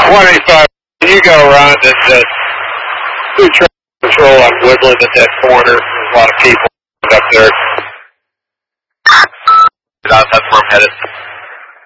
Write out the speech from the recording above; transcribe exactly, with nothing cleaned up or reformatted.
twenty-five. You go around and uh, do traffic control on Woodland at that corner. There's a lot of people up there. That's where I'm headed.